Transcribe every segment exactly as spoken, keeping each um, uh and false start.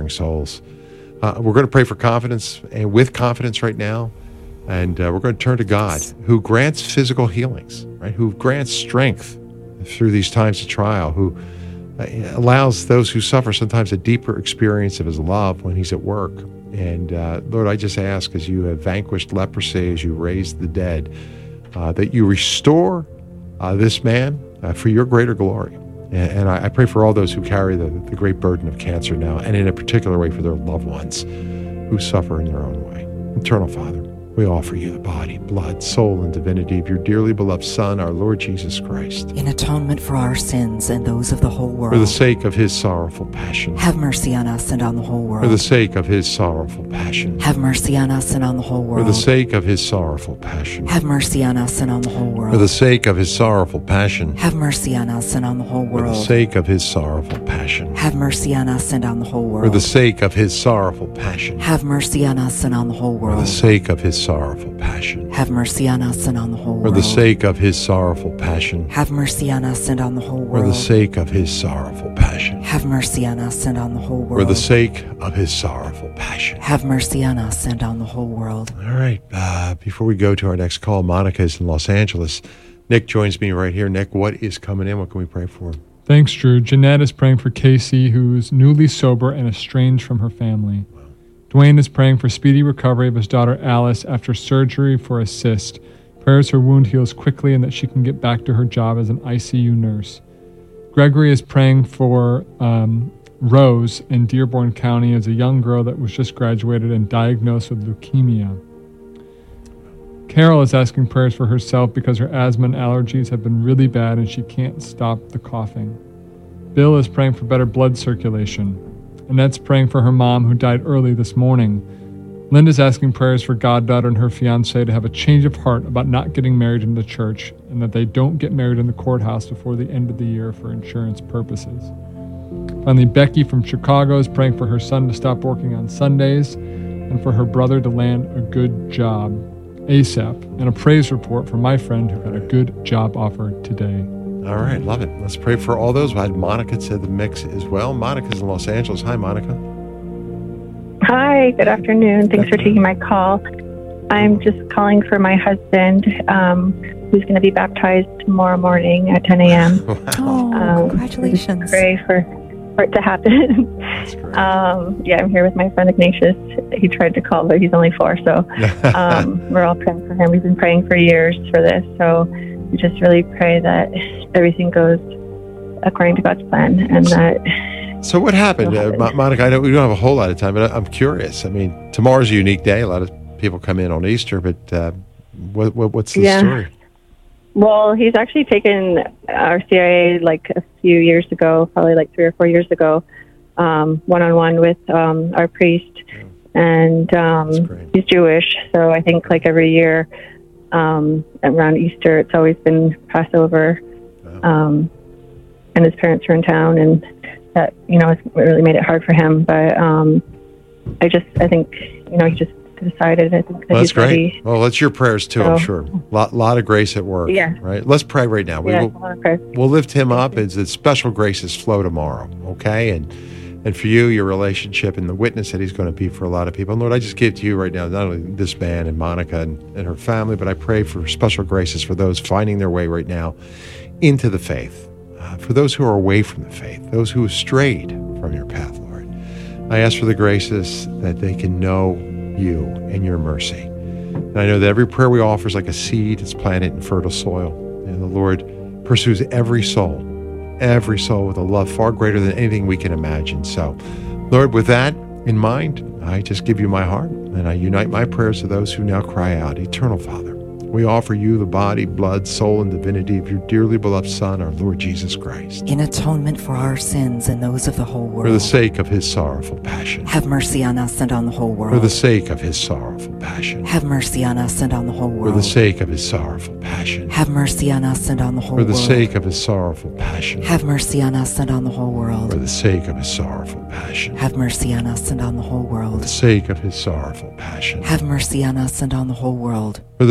suffering souls. Uh, we're going to pray for confidence, and with confidence right now, and uh, we're going to turn to God, who grants physical healings, right? Who grants strength through these times of trial, who uh, allows those who suffer sometimes a deeper experience of his love when he's at work. And uh, Lord, I just ask, as you have vanquished leprosy, as you raised the dead, uh, that you restore uh, this man uh, for your greater glory. And, and I, I pray for all those who carry the, the great burden of cancer now, and in a particular way for their loved ones who suffer in their own way. Eternal Father, we offer you the body, blood, soul, and divinity of your dearly beloved Son, our Lord Jesus Christ. In atonement for our sins and those of the whole world. For the sake of his sorrowful passion. Have mercy on us and on the whole world. For the sake of his sorrowful passion. Have mercy on us and on the whole world. For the sake of his sorrowful passion. Have mercy on us and on the whole world. For the sake of his sorrowful passion. Have mercy on us and on the whole world. For the sake of his sorrowful passion. Have mercy on us and on the whole world. For the sake of his sorrowful passion. Have mercy on us and on the whole world. For the sake of his sorrowful passion. Have mercy on us and on the whole world. For the sake of his sorrowful passion. Have mercy on us and on the whole world. For the sake of his sorrowful passion. Have mercy on us and on the whole world. For the sake of his sorrowful passion. Have mercy on us and on the whole world. All right. Uh, before we go to our next call, Monica is in Los Angeles. Nick joins me right here. Nick, what is coming in? What can we pray for? Thanks, Drew. Jeanette is praying for Casey, who's newly sober and estranged from her family. Dwayne is praying for speedy recovery of his daughter Alice after surgery for a cyst. Prayers her wound heals quickly and that she can get back to her job as an I C U nurse. Gregory is praying for um, Rose in Dearborn County as a young girl that was just graduated and diagnosed with leukemia. Carol is asking prayers for herself because her asthma and allergies have been really bad and she can't stop the coughing. Bill is praying for better blood circulation. Annette's praying for her mom, who died early this morning. Linda's asking prayers for goddaughter and her fiancé to have a change of heart about not getting married in the church and that they don't get married in the courthouse before the end of the year for insurance purposes. Finally, Becky from Chicago is praying for her son to stop working on Sundays and for her brother to land a good job ASAP, and a praise report from my friend who got a good job offer today. All right, love it. Let's pray for all those. I had Monica to the mix as well. Monica's in Los Angeles. Hi, Monica. Hi, good afternoon. Thanks for taking my call. I'm just calling for my husband, um, who's going to be baptized tomorrow morning at ten a.m. Wow. Oh, Um, congratulations. Pray for, for it to happen. That's great. um, yeah, I'm here with my friend Ignatius. He tried to call, but he's only four, so um, we're all praying for him. We've been praying for years for this, so we just really pray that everything goes according to God's plan, and that... So what happened? Uh, Mo- Monica, I know we don't have a whole lot of time, but I- I'm curious. I mean, tomorrow's a unique day. A lot of people come in on Easter, but uh, what, what, what's the Yeah. story? Well, he's actually taken our C I A like a few years ago, probably like three or four years ago, um, one-on-one with um, our priest, and um, That's great. he's Jewish, so I think like every year um, around Easter, it's always been Passover, Wow. um, and his parents are in town, and that, you know, it's really made it hard for him, but um, I just, I think, you know, he just decided, I think, that Well, that's he's ready. great. Well, that's your prayers too, I'm So- sure. Lot, lot of grace at work. Yeah. Right. Let's pray right now. We Yeah, will, okay. we'll lift him up as the special graces flow tomorrow. Okay. And and for you, your relationship and the witness that he's going to be for a lot of people. And Lord, I just give to you right now, not only this man and Monica and, and her family, but I pray for special graces for those finding their way right now into the faith. Uh, for those who are away from the faith, those who have strayed from your path, Lord. I ask for the graces that they can know you and your mercy. And I know that every prayer we offer is like a seed that's planted in fertile soil. And the Lord pursues every soul, every soul with a love far greater than anything we can imagine. So, Lord, with that in mind, I just give you my heart and I unite my prayers to those who now cry out, Eternal Father, we offer you the body, blood, soul, and divinity of your dearly beloved Son, our Lord Jesus Christ. In atonement for our sins and those of the whole world. For the sake of his sorrowful passion. Have mercy on us and on the whole world. For the sake of his sorrowful passion. Have mercy on us and on the whole For world. the sake of his sorrowful passion. Have mercy on us and on the whole For the world. sake of his sorrowful passion. Have mercy on us and on the whole world. For the sake of his sorrowful passion. Have mercy on us and on the whole For world. the sake of his sorrowful passion. Have mercy on us and on the whole world. For the sake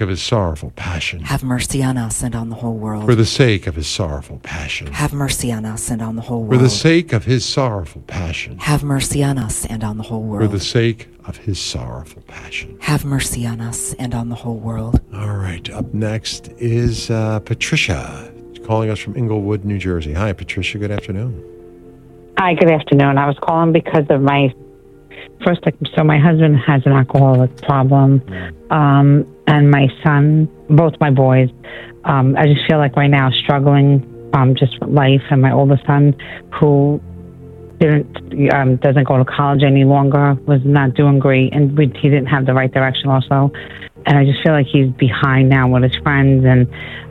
of his sorrowful passion. Have mercy on us and on the whole world. For the sake of his sorrowful passion. Have mercy on us and on the whole For world. the sake of his sorrowful passion. Have mercy on us and on the whole For world. the sake of his sorrowful passion. Have mercy on us and on the whole world. All right. Up next is uh, Patricia, calling us from Inglewood, New Jersey. Hi, Patricia. Good afternoon. Hi, good afternoon. I was calling because of my first, so my husband has an alcoholic problem, um, and my son, both my boys, um, I just feel like right now struggling um, just with life, and my oldest son, who didn't um, doesn't go to college any longer, was not doing great, and we, he didn't have the right direction also, and I just feel like he's behind now with his friends, and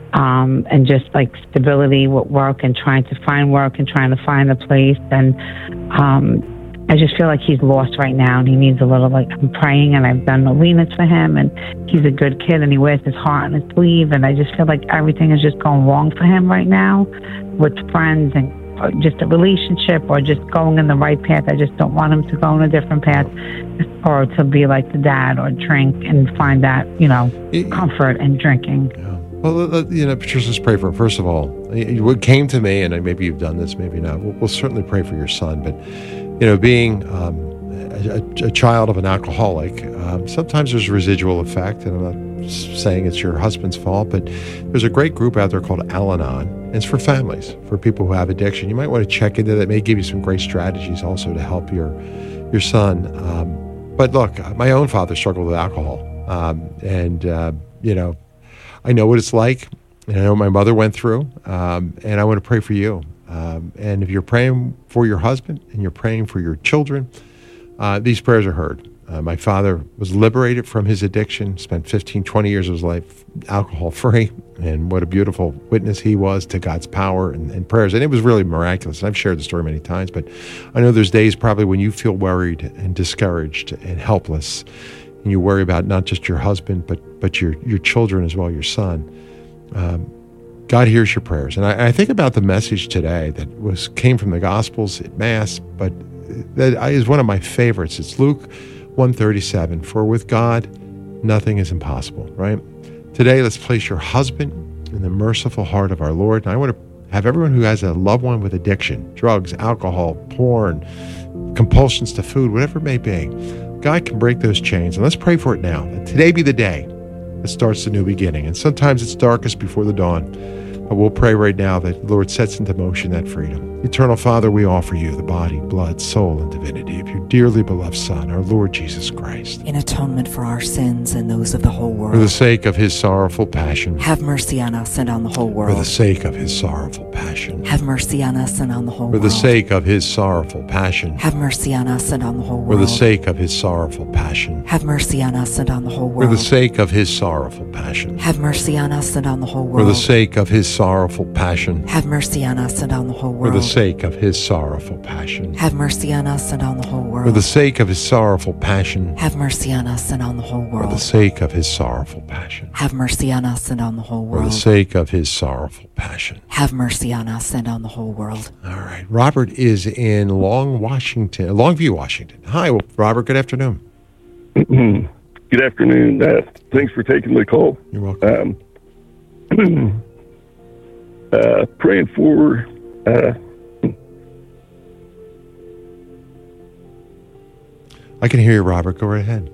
um, and just like stability with work and trying to find work and trying to find a place, and um, I just feel like he's lost right now, and he needs a little, like, I'm praying, and I've done novenas for him, and he's a good kid, and he wears his heart on his sleeve, and I just feel like everything is just going wrong for him right now with friends and just a relationship or just going in the right path. I just don't want him to go in a different path or to be like the dad or drink and find that, you know, comfort in drinking. Yeah. Well, you know, Patricia, let's pray for him. First of all, what came to me, and maybe you've done this, maybe not, we'll, we'll certainly pray for your son, but you know, being um, a, a child of an alcoholic, um, sometimes there's residual effect, and I'm not saying it's your husband's fault, but there's a great group out there called Al-Anon, and it's for families, for people who have addiction. You might want to check into that. It may give you some great strategies also to help your your son. Um, but look, my own father struggled with alcohol, um, and uh, you know, I know what it's like, and I know what my mother went through, um, and I want to pray for you. Um, and if you're praying for your husband and you're praying for your children, uh, these prayers are heard. Uh, my father was liberated from his addiction, spent fifteen, twenty years of his life alcohol-free, and what a beautiful witness he was to God's power and, and prayers. And it was really miraculous. And I've shared the story many times, but I know there's days probably when you feel worried and discouraged and helpless, and you worry about not just your husband, but but your, your children as well, your son. Um, God hears your prayers. And I, I think about the message today that was came from the Gospels at Mass, but that is one of my favorites. It's Luke one thirty-seven. For with God, nothing is impossible, right? Today, let's place your husband in the merciful heart of our Lord. And I want to have everyone who has a loved one with addiction, drugs, alcohol, porn, compulsions to food, whatever it may be, God can break those chains. And let's pray for it now. That today be the day that starts the new beginning. And sometimes it's darkest before the dawn. But we'll pray right now that the Lord sets into motion that freedom. Eternal Father, we offer you the body, blood, soul, and divinity of your dearly beloved Son, our Lord Jesus Christ. In atonement for our sins and those of the whole world. For the sake of his sorrowful passion. Have mercy on us and on the whole world. For the sake of his sorrowful passion. Have mercy on us and on the whole For world. the sake of his sorrowful passion. Have mercy on us and on the whole For world. the sake of his sorrowful passion. Have mercy on us and on the whole For world. the sake of his sorrowful passion. Have mercy on us and on the whole For world. the sake of his sorrowful passion. Have mercy on us and on the whole For world. the sake of his sorrowful passion. Have mercy on us and on the whole world. For the sake of his sorrowful passion. Have mercy on us and on the whole For the world. sake of his sorrowful passion. Have mercy on us and on the whole For the world. sake of his sorrowful passion. Have mercy on us and on the whole world. All right. Robert is in Long, Washington, Longview, Washington. Hi, well, Robert. Good afternoon. Good afternoon. Uh, thanks for taking the call. You're welcome. Um, uh, praying for uh, I can hear you, Robert. Go right ahead.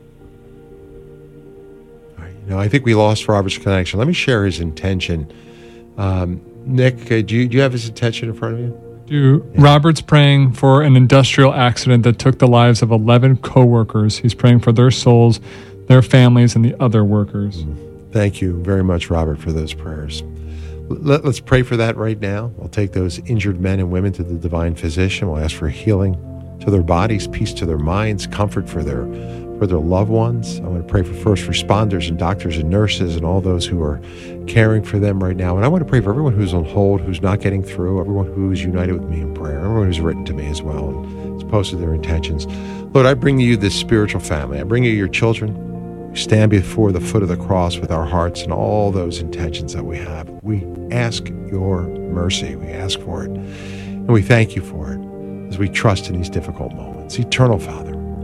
All right. You know, I think we lost Robert's connection. Let me share his intention. Um, Nick, uh, do you do you have his intention in front of you? Do Robert's praying for an industrial accident that took the lives of eleven co-workers. He's praying for their souls, their families, and the other workers. Thank you very much, Robert, for those prayers. Let, let's pray for that right now. We'll take those injured men and women to the divine physician. We'll ask for healing to their bodies, peace to their minds, comfort for their for their loved ones. I want to pray for first responders and doctors and nurses and all those who are caring for them right now. And I want to pray for everyone who's on hold, who's not getting through, everyone who's united with me in prayer, everyone who's written to me as well and has posted their intentions. Lord, I bring you this spiritual family. I bring you your children. We stand before the foot of the cross with our hearts and all those intentions that we have. We ask your mercy. We ask for it. And we thank you for it as we trust in these difficult moments. Eternal Father,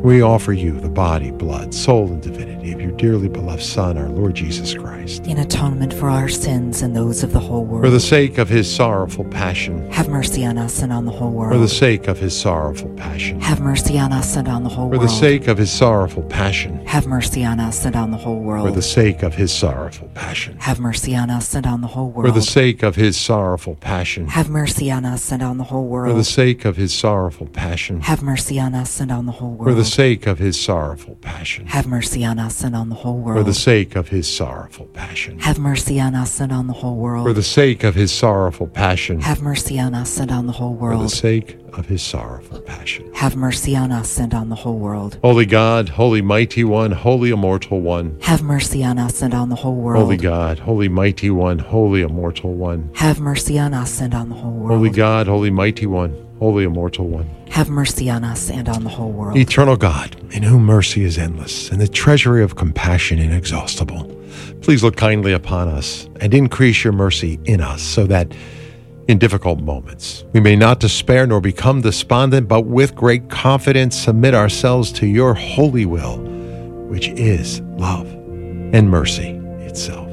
We offer you the body, blood, soul, and divinity of your dearly beloved Son, our Lord Jesus Christ. In atonement for our sins and those of the whole world. For the sake of his sorrowful passion. Have mercy on us and on the whole world. For the sake of his sorrowful passion. Have mercy on us and on the whole For world. the sake of his sorrowful passion. Have mercy on us and on the whole world. For the sake of his sorrowful passion. Have mercy on us and on the whole world. For the sake of his sorrowful passion. Have mercy on us and on the whole world. For the sake of his sorrowful passion. Have mercy on us and on the whole world. For the sake of his sorrowful passion. Have mercy on us and on the whole world. For the sake of his sorrowful passion. Have mercy on us and on the whole world. For the sake of his sorrowful passion. Have mercy on us and on the whole For the world. sake of his sorrowful passion. Have mercy on us and on the whole world. Holy God, holy mighty one, holy immortal one. Have mercy on us and on the whole world. Holy God, holy mighty one, holy immortal one. Have mercy on us and on the whole world. Holy God, holy mighty one, holy immortal one. Have mercy on us and on the whole world. Eternal God, in whom mercy is endless and the treasury of compassion inexhaustible, please look kindly upon us and increase your mercy in us so that in difficult moments we may not despair nor become despondent, but with great confidence submit ourselves to your holy will, which is love and mercy itself.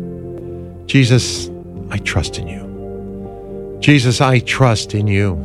Jesus, I trust in you. Jesus, I trust in you.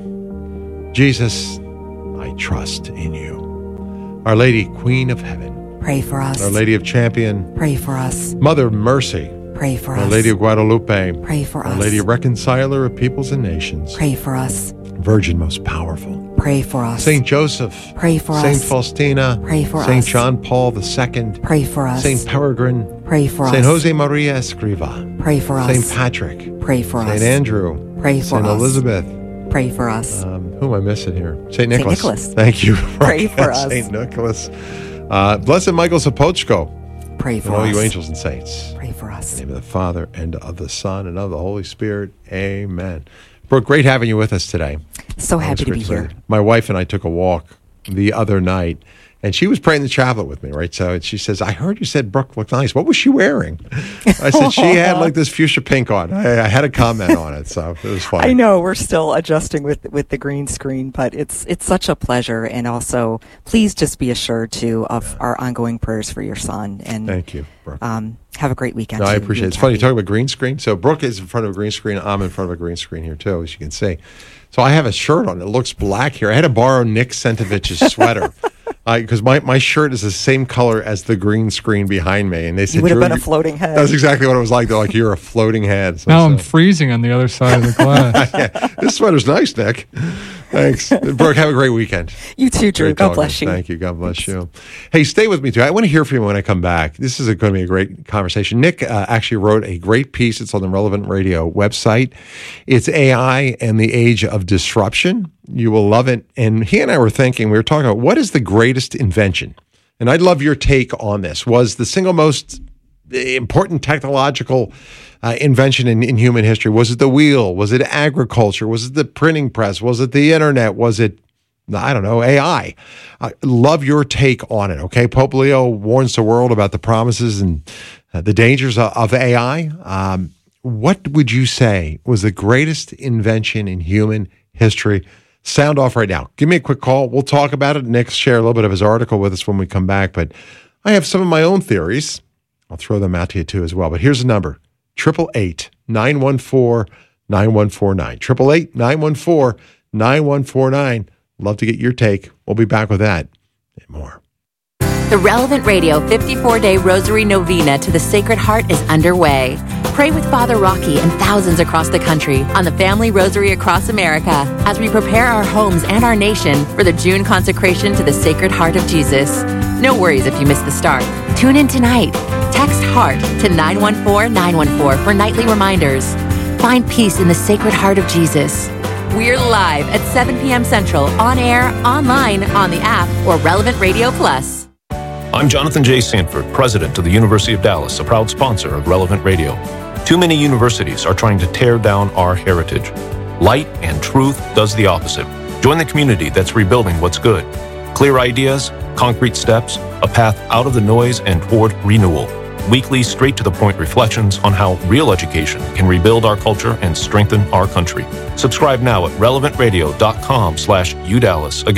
Jesus, I trust in you. Our Lady, Queen of Heaven. Pray for us. Our Lady of Champion. Pray for us. Mother of Mercy. Pray for Our us. Lady of Guadalupe. Pray for Our us. Lady of Reconciler of Peoples and Nations. Pray for us. Virgin most powerful. Pray for us. Saint Joseph. Pray for Saint us. Faustina. Pray for Saint us. John Paul the Second. Pray for us. Saint Peregrine. Pray for Saint us. Jose Maria Escriva. Pray for us. Saint Patrick. Pray for us. Saint Andrew. Pray for Saint us. Elizabeth. Pray for us. Um, who am I missing here? Saint Nicholas. Nicholas. Thank you. Pray for us. Saint Nicholas. Uh, Blessed Michael Sapochko. Pray for And all us. you angels and saints. Pray for us. In the name of the Father, and of the Son, and of the Holy Spirit. Amen. Brooke, great having you with us today. So happy to be Thanks, here. Richard. My wife and I took a walk the other night, and she was praying the chaplet with me, right? So she says, I heard you said Brooke looked nice. What was she wearing? I said, she had like this fuchsia pink on. I, I had a comment on it, so it was fun. I know we're still adjusting with with the green screen, but it's it's such a pleasure. And also, please just be assured too of our ongoing prayers for your son. And Thank you, Brooke. um, have a great weekend. No, I too, appreciate you it. It's and funny, you Kathy. talk about green screen. So Brooke is in front of a green screen. I'm in front of a green screen here, too, as you can see. So I have a shirt on. It looks black here. I had to borrow Nick Sentovich's sweater because my, my shirt is the same color as the green screen behind me. And they said, You would have "Drew, been a you-" floating head. That's exactly what it was like. They're like, you're a floating head. So, Now I'm so- freezing on the other side of the glass. yeah, this sweater's nice, Nick. Thanks. Brooke, have a great weekend. You too, Drew. Great God talking. bless you. Thank you. God bless you. Hey, stay with me too. I want to hear from you when I come back. This is going to be a great conversation. Nick uh, actually wrote a great piece. It's on the Relevant Radio website. It's A I and the Age of Disruption. You will love it. And he and I were thinking, we were talking about what is the greatest invention? And I'd love your take on this. Was the single most important technological uh, invention in, in human history? Was it the wheel? Was it agriculture? Was it the printing press? Was it the internet? Was it, I don't know, A I? Uh, love your take on it, okay? Pope Leo warns the world about the promises and uh, the dangers of, of A I. Um, what would you say was the greatest invention in human history? Sound off right now. Give me a quick call. We'll talk about it. Nick share a little bit of his article with us when we come back, but I have some of my own theories. I'll throw them out to you too as well. But here's the number, eight eight eight, nine one four, nine one four nine. eight eight eight, nine one four, nine one four nine. Love to get your take. We'll be back with that and more. The Relevant Radio fifty-four day Rosary Novena to the Sacred Heart is underway. Pray with Father Rocky and thousands across the country on the Family Rosary across America as we prepare our homes and our nation for the June consecration to the Sacred Heart of Jesus. No worries if you miss the start. Tune in tonight. Text HEART to nine one four nine one four for nightly reminders. Find peace in the Sacred Heart of Jesus. We're live at seven p.m. Central, on air, online, on the app, or Relevant Radio Plus. I'm Jonathan J. Sanford, president of the University of Dallas, a proud sponsor of Relevant Radio. Too many universities are trying to tear down our heritage. Light and truth does the opposite. Join the community that's rebuilding what's good. Clear ideas, concrete steps, a path out of the noise and toward renewal. Weekly, straight-to-the-point reflections on how real education can rebuild our culture and strengthen our country. Subscribe now at relevant radio dot com slash U Dallas. Again,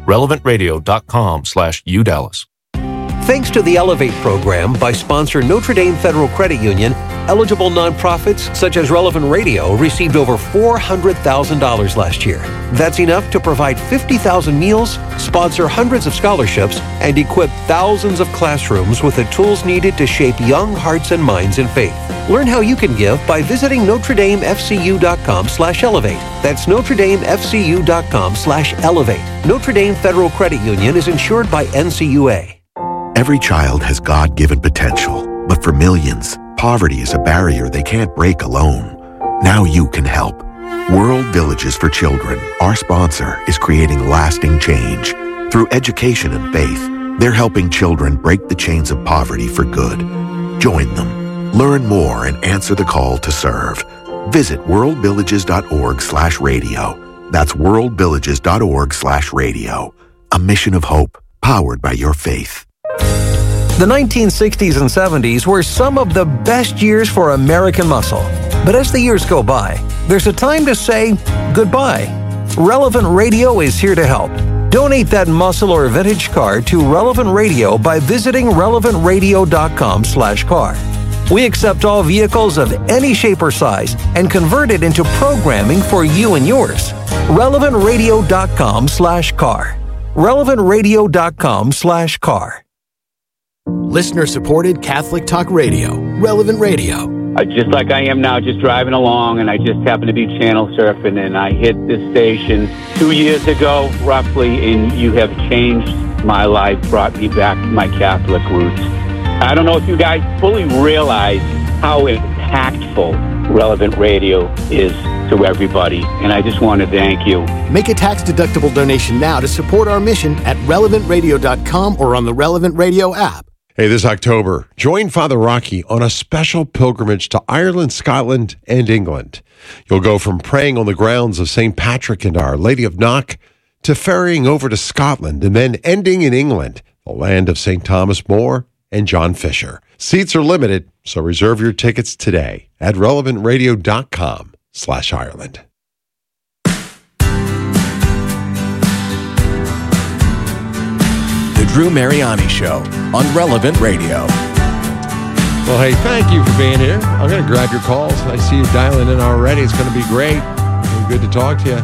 relevant radio dot com slash U Dallas. Thanks to the Elevate program by sponsor Notre Dame Federal Credit Union, eligible nonprofits such as Relevant Radio received over four hundred thousand dollars last year. That's enough to provide fifty thousand meals, sponsor hundreds of scholarships, and equip thousands of classrooms with the tools needed to shape young hearts and minds in faith. Learn how you can give by visiting Notre Dame F C U dot com slash elevate. That's Notre Dame F C U dot com slash elevate. Notre Dame Federal Credit Union is insured by N C U A. Every child has God-given potential, but for millions, poverty is a barrier they can't break alone. Now you can help. World Villages for Children, our sponsor, is creating lasting change. Through education and faith, they're helping children break the chains of poverty for good. Join them. Learn more and answer the call to serve. Visit worldvillages.org slash radio. That's worldvillages.org slash radio. A mission of hope, powered by your faith. The nineteen sixties and seventies were some of the best years for American muscle. But as the years go by, there's a time to say goodbye. Relevant Radio is here to help. Donate that muscle or vintage car to Relevant Radio by visiting relevant radio dot com slash car. We accept all vehicles of any shape or size and convert it into programming for you and yours. relevant radio dot com slash car. relevant radio dot com slash car. Listener-supported Catholic Talk Radio, Relevant Radio. Uh, just like I am now, just driving along, and I just happened to be channel surfing, and I hit this station two years ago, roughly, and you have changed my life, brought me back to my Catholic roots. I don't know if you guys fully realize how impactful Relevant Radio is to everybody, and I just want to thank you. Make a tax-deductible donation now to support our mission at relevant radio dot com or on the Relevant Radio app. Hey, this October, join Father Rocky on a special pilgrimage to Ireland, Scotland, and England. You'll go from praying on the grounds of Saint Patrick and Our Lady of Knock to ferrying over to Scotland and then ending in England, the land of Saint Thomas More and John Fisher. Seats are limited, so reserve your tickets today at relevant radio dot com slash Ireland. The Drew Mariani Show on Relevant Radio. Well, hey, thank you for being here. I'm going to grab your calls. I see you dialing in already. It's going to be great. It'll be good to talk to you.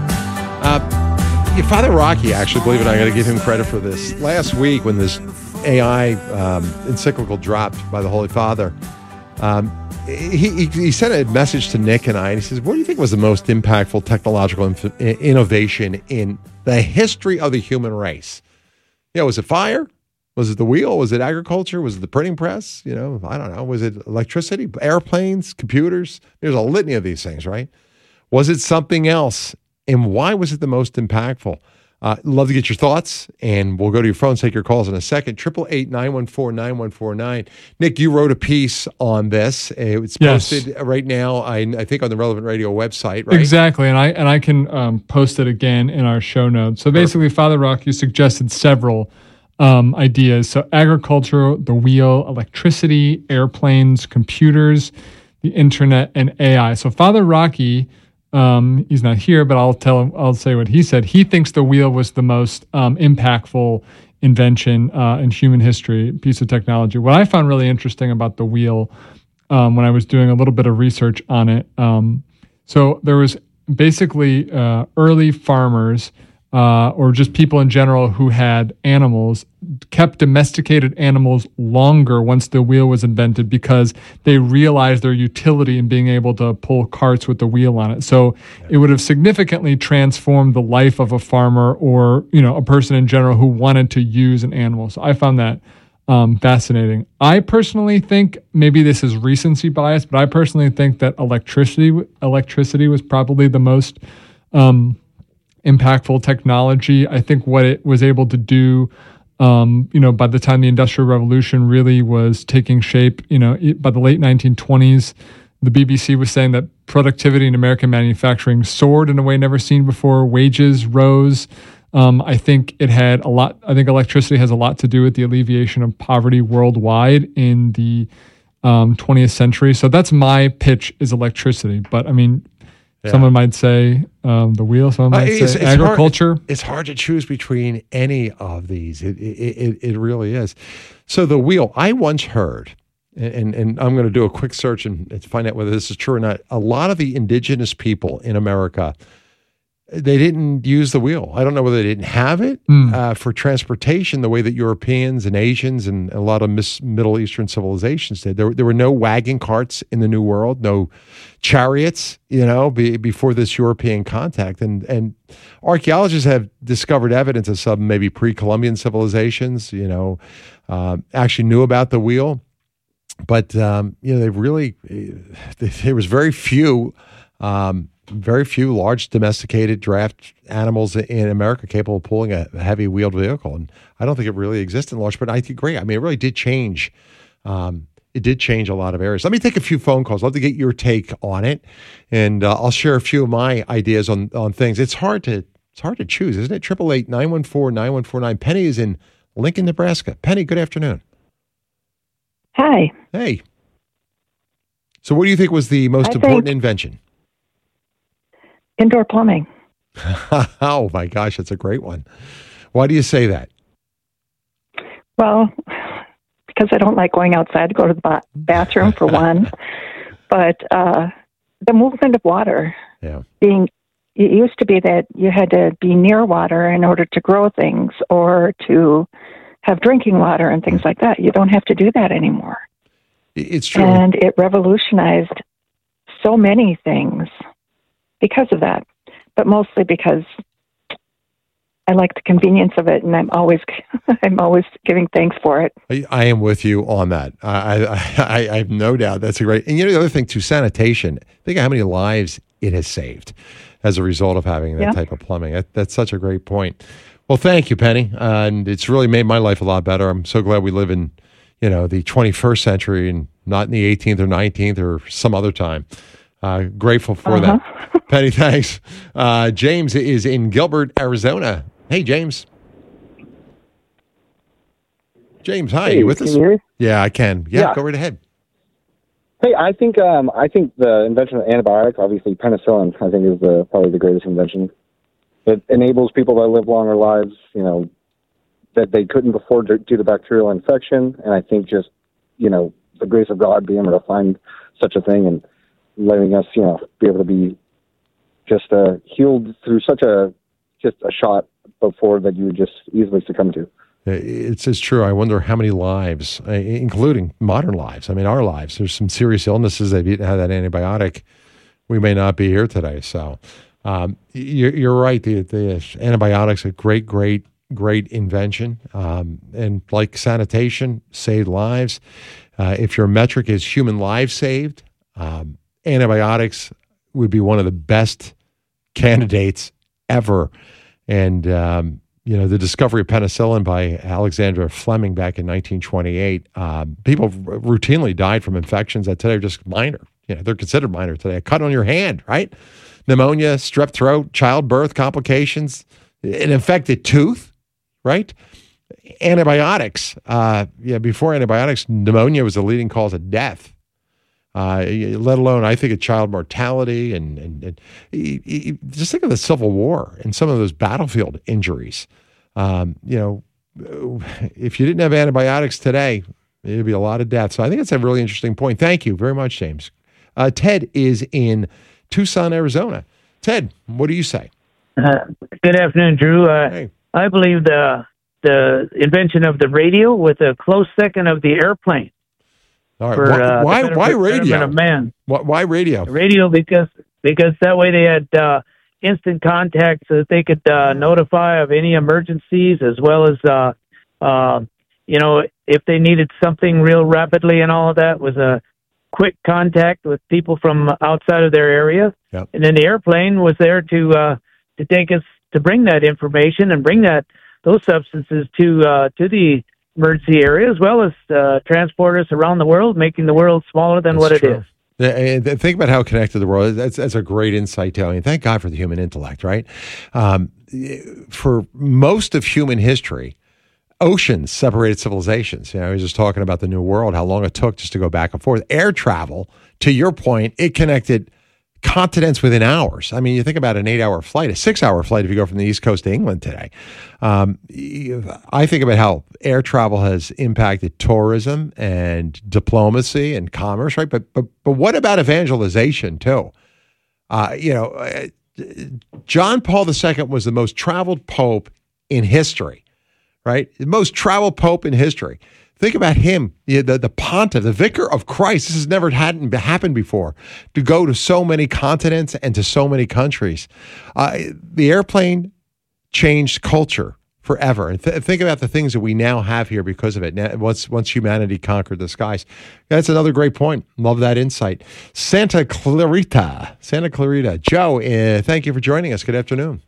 Uh, yeah, Father Rocky, actually, believe it or not, I got to give him credit for this. Last week, when this A I um, encyclical dropped by the Holy Father, um, he, he, he sent a message to Nick and I, and he says, what do you think was the most impactful technological inf- innovation in the history of the human race? Yeah, was it fire? Was it the wheel? Was it agriculture? Was it the printing press? You know, I don't know. Was it electricity, airplanes, computers? There's a litany of these things, right? Was it something else? And why was it the most impactful? Uh, love to get your thoughts, and we'll go to your phone, take your calls in a second. eight eight eight, nine one four, nine one four nine. Nick, you wrote a piece on this. It's posted yes. right now, I, I think, on the Relevant Radio website, right? Exactly, and I and I can um, post it again in our show notes. So basically, Perfect. Father Rocky suggested several um, ideas. So agriculture, the wheel, electricity, airplanes, computers, the internet, and A I. So Father Rocky... Um, he's not here, but I'll tell him, I'll say what he said. He thinks the wheel was the most um, impactful invention uh, in human history, piece of technology. What I found really interesting about the wheel um, when I was doing a little bit of research on it, um, so there was basically uh, early farmers uh, or just people in general who had animals, kept domesticated animals longer once the wheel was invented because they realized their utility in being able to pull carts with the wheel on it. So it would have significantly transformed the life of a farmer or, you know, a person in general who wanted to use an animal. So I found that um, fascinating. I personally think, maybe this is recency bias, but I personally think that electricity electricity was probably the most um, impactful technology. I think what it was able to do, um, you know, by the time the Industrial Revolution really was taking shape, you know, it, by the late nineteen twenties, the B B C was saying that productivity in American manufacturing soared in a way never seen before. Wages rose. Um, I think it had a lot, I think electricity has a lot to do with the alleviation of poverty worldwide in the um, twentieth century. So that's my pitch, is electricity. But I mean, Yeah. Someone might say um, the wheel. Someone might Uh, it's, say it's agriculture. Hard, it's hard to choose between any of these. It, it, it, it really is. So the wheel, I once heard, and, and I'm going to do a quick search and, and find out whether this is true or not. A lot of the indigenous people in America, they didn't use the wheel. I don't know whether they didn't have it Mm. uh, for transportation the way that Europeans and Asians and a lot of mis- Middle Eastern civilizations did. There, there were no wagon carts in the New World, no chariots, you know, be, before this European contact. And, and archaeologists have discovered evidence of some maybe pre-Columbian civilizations, you know, uh, actually knew about the wheel. But, um, you know, they really, there was very few um, very few large domesticated draft animals in America capable of pulling a heavy wheeled vehicle. And I don't think it really exists in large, but I agree. I mean, it really did change. Um, it did change a lot of areas. Let me take a few phone calls. I'd love to get your take on it. And uh, I'll share a few of my ideas on, on things. It's hard to, it's hard to choose, isn't it? eight eight eight, nine one four, nine one four nine. Penny is in Lincoln, Nebraska. Penny, good afternoon. Hi. Hey. So what do you think was the most I important think- invention? Indoor plumbing. Oh my gosh, that's a great one. Why do you say that? Well, because I don't like going outside to go to the ba- bathroom for one, but uh, the movement of water. Yeah. Being, it used to be that you had to be near water in order to grow things or to have drinking water and things like that. You don't have to do that anymore. It's true. And it revolutionized so many things because of that, but mostly because I like the convenience of it, and I'm always, I'm always giving thanks for it. I, I am with you on that. I, I, I, I have no doubt that's a great. And you know the other thing too, sanitation. Think of how many lives it has saved as a result of having that Yeah. type of plumbing. That, that's such a great point. Well, thank you, Penny, uh, and it's really made my life a lot better. I'm so glad we live in, you know, the twenty-first century and not in the eighteenth or nineteenth or some other time. Uh, grateful for Uh-huh. that. Penny, thanks. Uh, James is in Gilbert, Arizona. Hey, James. James, hi. Hey, you with can us? you hear me? Yeah, I can. Yeah, Yeah. go right ahead. Hey, I think um, I think the invention of antibiotics, obviously penicillin, I think is the, probably the greatest invention. It enables people to live longer lives, you know, that they couldn't before due to bacterial infection. And I think just, you know, the grace of God being able to find such a thing and letting us, you know, be able to be just uh, healed through such a just a shot before that you would just easily succumb to. It's it's true. I wonder how many lives, uh, including modern lives. I mean, our lives. There's some serious illnesses that if you didn't have that antibiotic, we may not be here today. So um, you're, you're right. The, the antibiotics are a great, great, great invention. Um, and like sanitation, saved lives. Uh, if your metric is human lives saved, um, antibiotics would be one of the best candidates ever. And um, you know, the discovery of penicillin by Alexander Fleming back in nineteen twenty-eight, um, people r- routinely died from infections that today are just minor. You know, they're considered minor today. A cut on your hand, right? Pneumonia, strep throat, childbirth complications, an infected tooth, right? Antibiotics. Uh, yeah, before antibiotics, pneumonia was the leading cause of death. Uh, let alone, I think, of child mortality and, and, and y- y- just think of the Civil War and some of those battlefield injuries. Um, you know, if you didn't have antibiotics today, there'd be a lot of deaths. So I think that's a really interesting point. Thank you very much, James. Uh, Ted is in Tucson, Arizona. Ted, what do you say? Uh, good afternoon, Drew. Uh, Hey. I believe the the invention of the radio with a close second of the airplane. All right. For, why uh, the why, better- why betterment radio? of man. Why, why radio? Radio because because that way they had uh, instant contact so that they could uh, notify of any emergencies as well as uh, uh, you know, if they needed something real rapidly and all of that was a quick contact with people from outside of their area. Yep. And then the airplane was there to uh, to take us to bring that information and bring that those substances to uh, to the emergency area as well as uh, transport us around the world, making the world smaller than what it is. Yeah, and think about how connected the world is. That's, that's a great insight, Tony. And thank God for the human intellect, right? Um, for most of human history, oceans separated civilizations. You know, I was just talking about the New World, how long it took just to go back and forth. Air travel, to your point, it connected continents within hours. I mean, you think about an eight-hour flight, a six-hour flight if you go from the East Coast to England today. Um, I think about how air travel has impacted tourism and diplomacy and commerce, right? But but but what about evangelization too? Uh, you know, John Paul the Second was the most traveled pope in history, right? The most traveled pope in history. Think about him, the, the pontiff, the vicar of Christ. This has never hadn't happened before, to go to so many continents and to so many countries. Uh, the airplane changed culture forever. And th- think about the things that we now have here because of it. Now, once once humanity conquered the skies. That's another great point. Love that insight. Santa Clarita, Santa Clarita. Joe, uh, thank you for joining us. Good afternoon.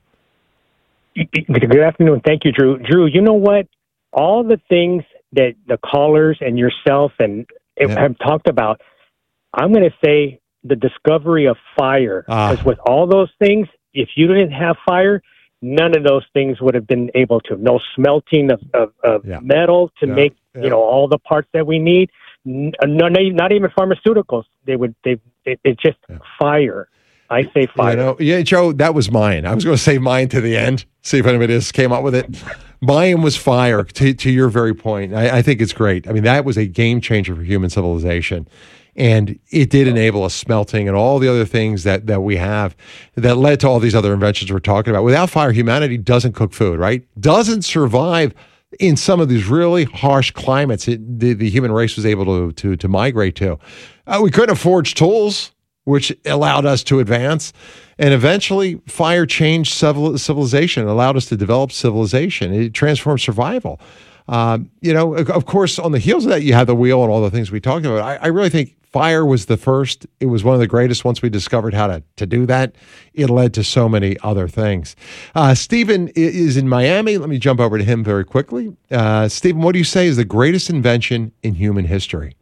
Good afternoon. Thank you, Drew. Drew, you know what? All the things that the callers and yourself and yeah. have talked about, I'm going to say the discovery of fire. Because ah. with all those things, if you didn't have fire, none of those things would have been able to. No smelting of, of, of yeah. metal to yeah. make yeah. you know all the parts that we need. No, not even pharmaceuticals. They would. They. It, it's just yeah. fire. I say fire. You know, yeah, Joe, that was mine. I was going to say mine to the end. See if anybody else came up with it. Mine was fire, to, to your very point. I, I think it's great. I mean, that was a game changer for human civilization. And it did enable us smelting and all the other things that, that we have that led to all these other inventions we're talking about. Without fire, humanity doesn't cook food, right? Doesn't survive in some of these really harsh climates it, the, the human race was able to, to, to migrate to. Uh, we couldn't have forged tools, which allowed us to advance. And eventually, fire changed civil, civilization, allowed us to develop civilization. It transformed survival. Um, you know, of course, on the heels of that, you have the wheel and all the things we talked about. I, I really think fire was the first. It was one of the greatest once we discovered how to, to do that. It led to so many other things. Uh, Stephen is in Miami. Let me jump over to him very quickly. Uh, Stephen, what do you say is the greatest invention in human history?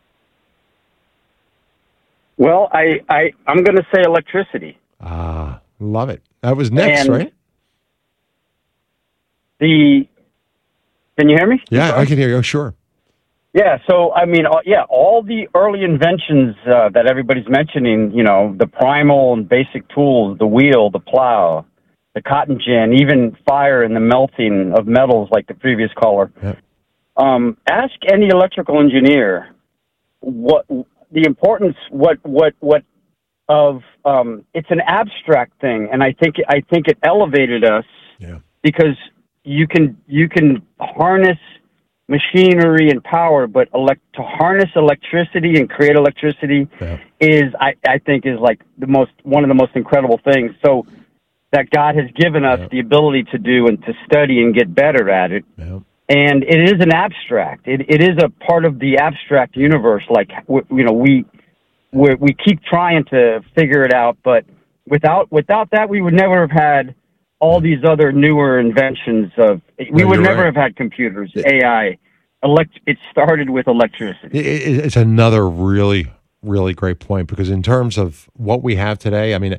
Well, I, I, I'm going to say electricity. Ah, love it. That was next, and right? The, can you hear me? Yeah, I can hear you. Oh, sure. Yeah, so, I mean, uh, yeah, all the early inventions uh, that everybody's mentioning, you know, the primal and basic tools, the wheel, the plow, the cotton gin, even fire and the melting of metals like the previous caller. Yep. Um, ask any electrical engineer what the importance, what, what, what of, um, it's an abstract thing. And I think, I think it elevated us yeah. because you can, you can harness machinery and power, but elect, to harness electricity and create electricity yeah. is, I, I think is like the most, one of the most incredible things. So that God has given us yeah. the ability to do and to study and get better at it. Yeah. And it is an abstract. It it is a part of the abstract universe. Like, you know, we we we keep trying to figure it out, but without without that, we would never have had all these other newer inventions. Of we no, would never right. have had computers, A I. Elect. It started with electricity. It, it's another really really great point, because in terms of what we have today, I mean,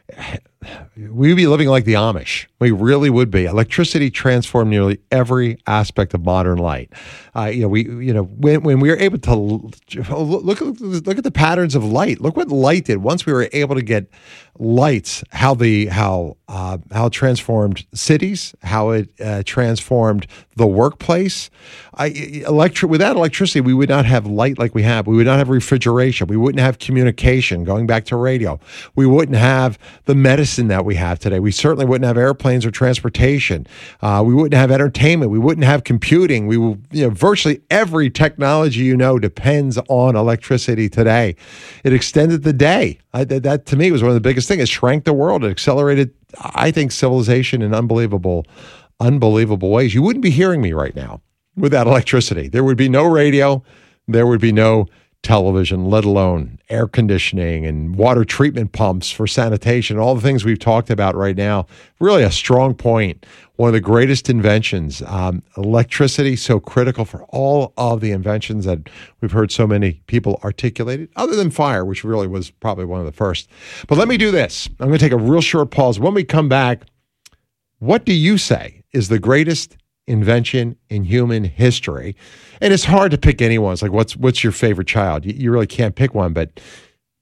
we would be living like the Amish. We really would be. Electricity transformed nearly every aspect of modern light. Uh, you know, we you know when when we were able to look look at the patterns of light. Look what light did. Once we were able to get lights, how the how uh, how it transformed cities, how it uh, transformed the workplace. I, electric without electricity, we would not have light like we have. We would not have refrigeration. We wouldn't have communication. Going back to radio, we wouldn't have the medicine that we have today. We certainly wouldn't have airplanes or transportation. Uh, we wouldn't have entertainment. We wouldn't have computing. We will, you know, virtually every technology you know depends on electricity today. It extended the day. I, that, that to me was one of the biggest things. It shrank the world. It accelerated, I think, civilization in unbelievable, unbelievable ways. You wouldn't be hearing me right now without electricity. There would be no radio. There would be no television, let alone air conditioning and water treatment pumps for sanitation, all the things we've talked about right now. Really a strong point. One of the greatest inventions, um, electricity, so critical for all of the inventions that we've heard so many people articulated, other than fire, which really was probably one of the first. But let me do this. I'm going to take a real short pause. When we come back, what do you say is the greatest invention in human history? And it's hard to pick anyone. It's like, what's what's your favorite child? You, you really can't pick one, but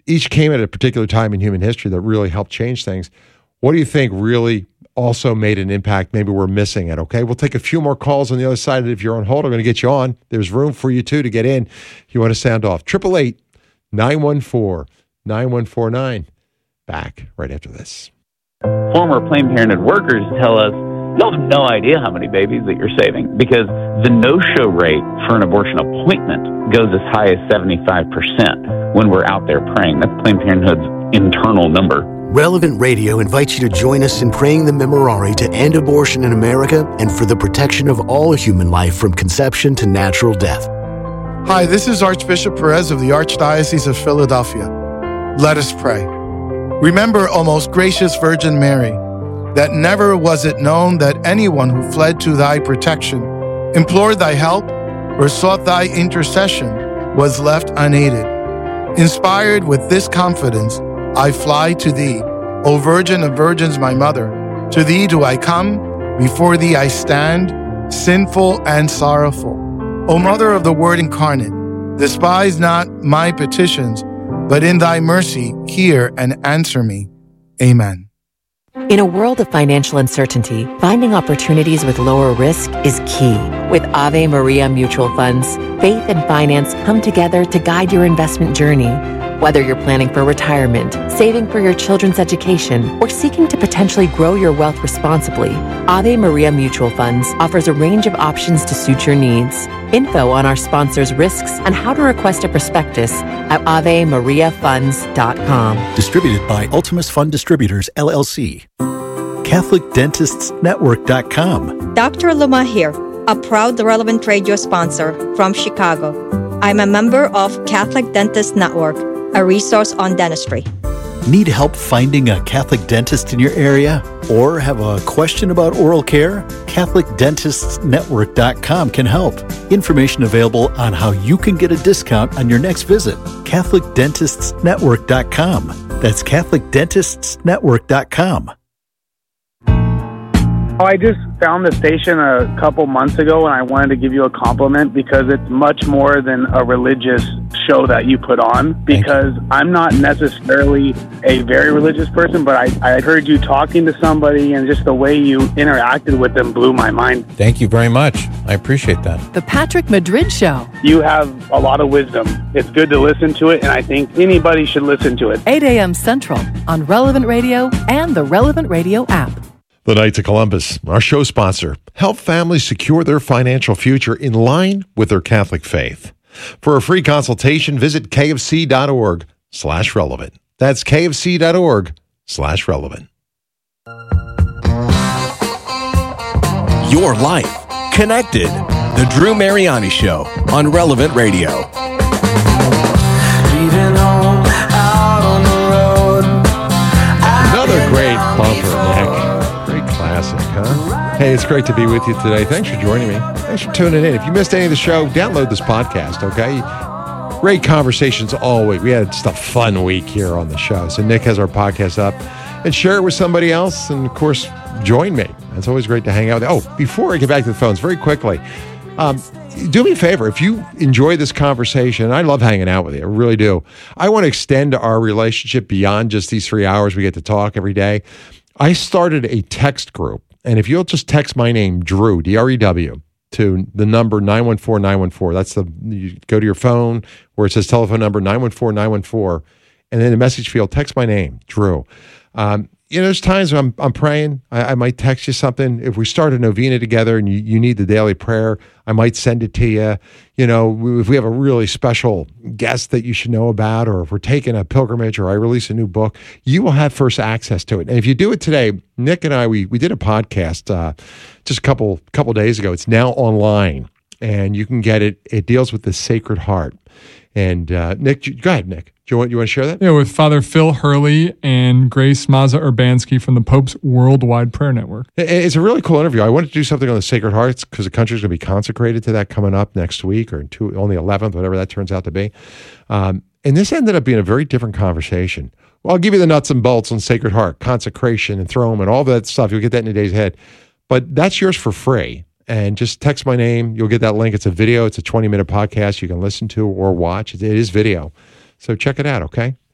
each came at a particular time in human history that really helped change things. What do you think really also made an impact? Maybe we're missing it, okay? We'll take a few more calls on the other side. If you're on hold, I'm going to get you on. There's room for you, too, to get in. You want to sound off. eight eight eight, nine one four, nine one four nine. Back right after this. Former Planned Parenthood workers tell us, you have no idea how many babies that you're saving, because the no-show rate for an abortion appointment goes as high as seventy-five percent when we're out there praying. That's Planned Parenthood's internal number. Relevant Radio invites you to join us in praying the Memorare to end abortion in America and for the protection of all human life from conception to natural death. Hi, this is Archbishop Perez of the Archdiocese of Philadelphia. Let us pray. Remember, O most gracious Virgin Mary, that never was it known that anyone who fled to thy protection, implored thy help, or sought thy intercession was left unaided. Inspired with this confidence, I fly to thee, O Virgin of Virgins, my mother. To thee do I come, before thee I stand, sinful and sorrowful. O Mother of the Word incarnate, despise not my petitions, but in thy mercy hear and answer me. Amen. In a world of financial uncertainty, finding opportunities with lower risk is key. With Ave Maria Mutual Funds, faith and finance come together to guide your investment journey. Whether you're planning for retirement, saving for your children's education, or seeking to potentially grow your wealth responsibly, Ave Maria Mutual Funds offers a range of options to suit your needs. Info on our sponsors' risks and how to request a prospectus at ave maria funds dot com. Distributed by Ultimus Fund Distributors, L L C. Catholic Dentists Network dot com. Doctor Luma here, a proud Relevant Radio sponsor from Chicago. I'm a member of Catholic Dentists Network, a resource on dentistry. Need help finding a Catholic dentist in your area? Or have a question about oral care? Catholic Dentists Network dot com can help. Information available on how you can get a discount on your next visit. Catholic Dentists Network dot com. That's Catholic Dentists Network dot com. Oh, I just found the station a couple months ago, and I wanted to give you a compliment because it's much more than a religious show that you put on. Because I'm not necessarily a very religious person, but I, I heard you talking to somebody, and just the way you interacted with them blew my mind. Thank you very much. I appreciate that. The Patrick Madrid Show. You have a lot of wisdom. It's good to listen to it, and I think anybody should listen to it. eight a.m. Central on Relevant Radio and the Relevant Radio app. The Knights of Columbus, our show sponsor, help families secure their financial future in line with their Catholic faith. For a free consultation, visit kfc.org slash relevant. That's kfc.org slash relevant. Your life connected. The Drew Mariani Show on Relevant Radio. Another great bumper, Nick. Classic, huh? Hey, it's great to be with you today. Thanks for joining me. Thanks for tuning in. If you missed any of the show, download this podcast, okay? Great conversations always. We had just a fun week here on the show. So Nick has our podcast up. And share it with somebody else. And, of course, join me. It's always great to hang out with you. Oh, before I get back to the phones, very quickly, um, do me a favor. If you enjoy this conversation, I love hanging out with you. I really do. I want to extend our relationship beyond just these three hours we get to talk every day. I started a text group, and if you'll just text my name, Drew, D R E W, to the number nine one four nine one four, that's the, you go to your phone where it says telephone number nine one four nine one four, and then the message field, text my name, Drew. Um, you know, there's times when I'm, I'm praying, I, I might text you something. If we start a novena together and you, you need the daily prayer, I might send it to you. You know, if we have a really special guest that you should know about, or if we're taking a pilgrimage, or I release a new book, you will have first access to it. And if you do it today, Nick and I, we we did a podcast uh, just a couple couple days ago. It's now online, and you can get it. It deals with the Sacred Heart. And uh, Nick, go ahead, Nick. Do you want you want to share that? Yeah, with Father Phil Hurley and Grace Maza Urbanski from the Pope's Worldwide Prayer Network. It's a really cool interview. I wanted to do something on the Sacred Hearts because the country's going to be consecrated to that coming up next week, or two, on the eleventh, whatever that turns out to be. Um, and this ended up being a very different conversation. Well, I'll give you the nuts and bolts on Sacred Heart, consecration and throne and all that stuff. You'll get that in a day's head. But that's yours for free. And just text my name. You'll get that link. It's a video. It's a twenty-minute podcast you can listen to or watch. It is video. So check it out, okay?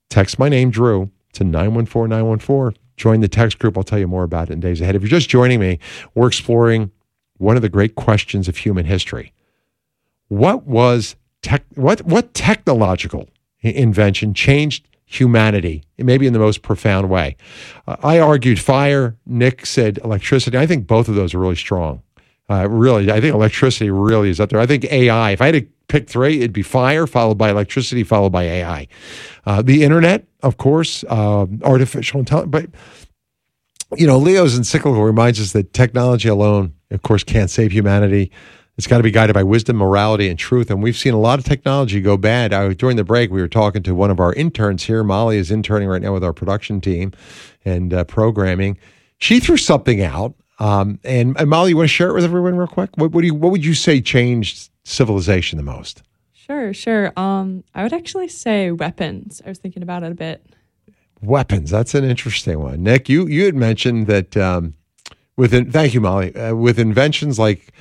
Text my name, Drew, to nine one four nine one four. Join the text group. I'll tell you more about it in days ahead. If you're just joining me, we're exploring one of the great questions of human history. What was tech, what what technological invention changed humanity, maybe in the most profound way? Uh, I argued fire. Nick said electricity. I think both of those are really strong. Uh, really, I think electricity really is up there. I think A I, if I had to pick three, it'd be fire, followed by electricity, followed by A I. Uh, the internet, of course, uh, artificial intelligence. But, you know, Leo's encyclical reminds us that technology alone, of course, can't save humanity. It's got to be guided by wisdom, morality, and truth. And we've seen a lot of technology go bad. I, during the break, we were talking to one of our interns here. Molly is interning right now with our production team and uh, programming. She threw something out. Um, and, and Molly, you want to share it with everyone real quick? What, what, do you, what would you say changed civilization the most? Sure, sure. Um, I would actually say weapons. I was thinking about it a bit. Weapons. That's an interesting one. Nick, you, you had mentioned that um, with, thank you, Molly, uh, with inventions like,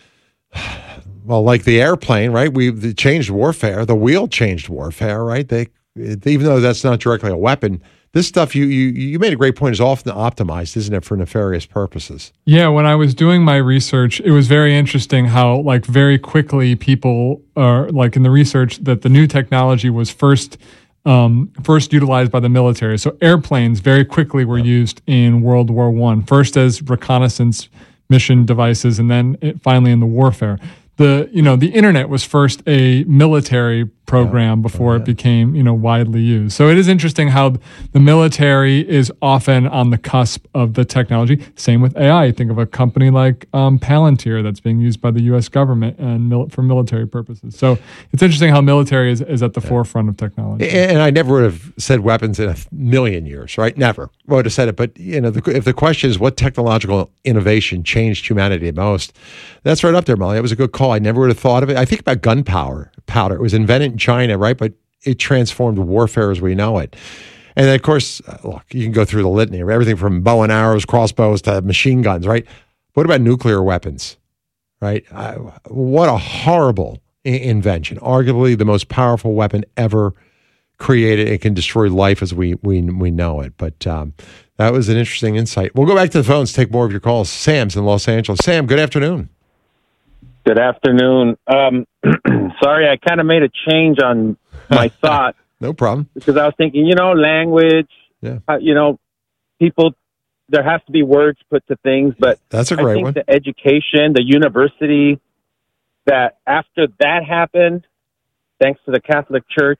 well, like the airplane, right? We've changed warfare. The wheel changed warfare, right? They, even though that's not directly a weapon, this stuff you you you made a great point is often optimized, isn't it, for nefarious purposes? Yeah, when I was doing my research, it was very interesting how, like, very quickly people are like in the research that the new technology was first um, first utilized by the military. So airplanes very quickly were used in World War One, first as reconnaissance mission devices, and then it, finally in the warfare. The you know the internet was first a military program before it became you know widely used. So it is interesting how the military is often on the cusp of the technology. Same with A I. Think of a company like um, Palantir that's being used by the U S government and mil- for military purposes. So it's interesting how military is, is at the yeah. forefront of technology. And I never would have said weapons in a million years, right? Never would have said it. But you know, the, if the question is what technological innovation changed humanity the most, that's right up there, Molly. It was a good call. I never would have thought of it. I think about gunpowder. Powder. It was invented in China, right? But it transformed warfare as we know it. And then, of course, look, you can go through the litany of everything from bow and arrows, crossbows to machine guns, right? What about nuclear weapons, right? Uh, what a horrible I- invention. Arguably the most powerful weapon ever created. It can destroy life as we we we know it. But um, that was an interesting insight. We'll go back to the phones, take more of your calls. Sam's in Los Angeles. Sam, good afternoon. Good afternoon. Um, sorry, I kind of made a change on my thought. No problem. Because I was thinking, you know, language, yeah. uh, you know, people, there has to be words put to things, but that's a great I think one. The education, the university, that after that happened, thanks to the Catholic Church,